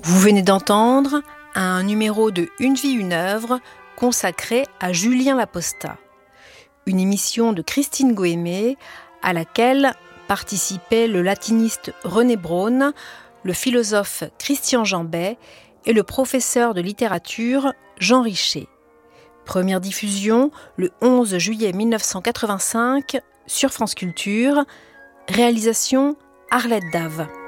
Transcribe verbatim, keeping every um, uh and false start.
Vous venez d'entendre un numéro de Une vie, une œuvre consacré à Julien Laposta, une émission de Christine Goémé à laquelle participaient le latiniste René Braun, le philosophe Christian Jambet et le professeur de littérature Jean Richer. Première diffusion le onze juillet mille neuf cent quatre-vingt-cinq sur France Culture. Réalisation Arlette Dave.